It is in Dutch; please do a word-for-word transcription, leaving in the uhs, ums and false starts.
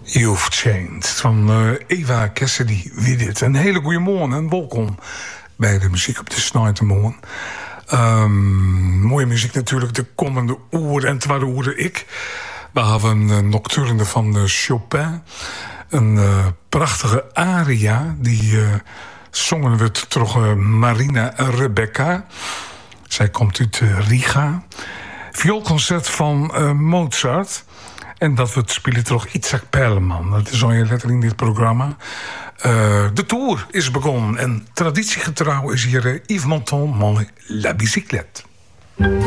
You've Changed van uh, Eva Cassidy wie dit. Een hele goede morgen en welkom bij de muziek op de Snuitermorgen. Um, mooie muziek natuurlijk de komende uur en twaalf uur ik. We hebben een nocturne van uh, Chopin. Een uh, prachtige aria die uh, zongen we door uh, Marina Rebecca. Zij komt uit uh, Riga. Vioolconcert van uh, Mozart. En dat we het spelen toch Itzhak Perlman. Dat is al je letter in dit programma. Uh, de tour is begonnen. En traditiegetrouw is hier uh, Yves Montand, mooi La Bicyclette.